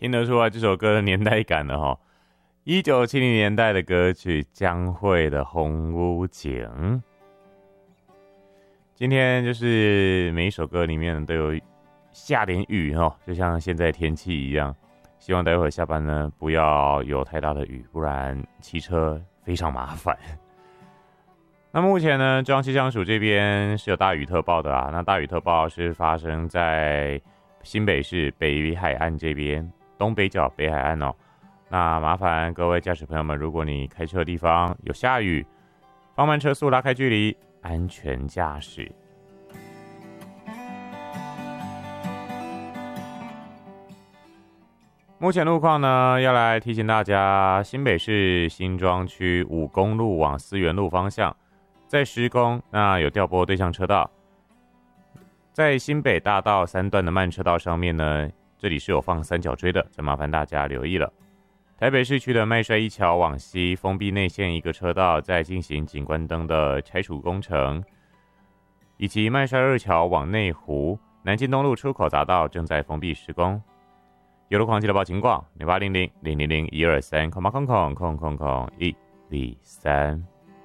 听得出来这首歌的年代感了哈。1970年代的歌曲，江蕙的《红屋景》。今天就是每一首歌里面都有下点雨哈，就像现在天气一样。希望待会下班呢不要有太大的雨，不然骑车非常麻烦。那目前呢，中央气象署这边是有大雨特报的啊。那大雨特报是发生在新北市北海岸这边，东北角北海岸哦。那麻烦各位驾驶朋友们，如果你开车的地方有下雨，放慢车速，拉开距离，安全驾驶。目前路况呢，要来提醒大家，新北市新庄区5公路往思源路方向在施工，那有调拨对向车道。在新北大道3段的慢车道上面呢，这里是有放三角锥的，这麻烦大家留意了。台北市区的麦帅一桥往西封闭内线一个车道在进行景观灯的拆除工程，以及麦帅2桥往内湖南京东路出口匝道正在封闭施工。有路况记得报警广0800-000-123，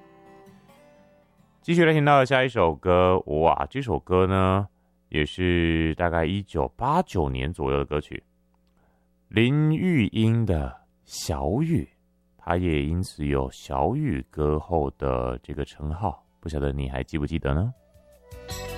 继续来听到下一首歌。哇，这首歌呢也是大概1989年左右的歌曲，林玉英的小雨，她也因此有小雨歌后的这个称号，不晓得你还记不记得呢？